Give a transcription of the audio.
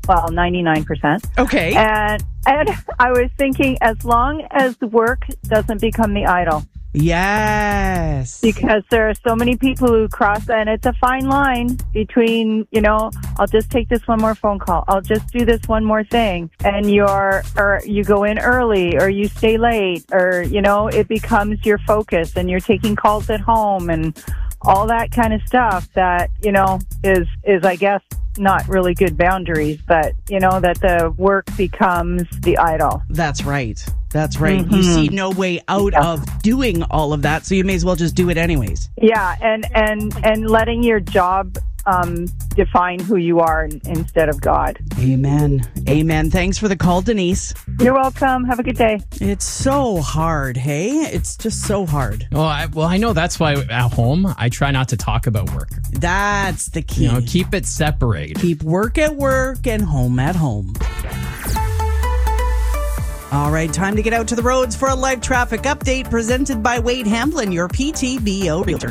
well, 99%. Okay. And I was thinking, as long as the work doesn't become the idol. Yes. Because there are so many people who cross, and it's a fine line between, I'll just take this one more phone call. I'll just do this one more thing. And you go in early, or you stay late, or, it becomes your focus, and you're taking calls at home and all that kind of stuff that, is, I guess, not really good boundaries, but, that the work becomes the idol. That's right. That's right. Mm-hmm. You see no way out of doing all of that, so you may as well just do it anyways. Yeah, and letting your job define who you are instead of God. Amen. Amen. Thanks for the call, Denise. You're welcome. Have a good day. It's so hard, hey? It's just so hard. Well, I know that's why at home I try not to talk about work. That's the key. Keep it separated. Keep work at work and home at home. All right, time to get out to the roads for a live traffic update presented by Wade Hamblin, your PTBO Realtor.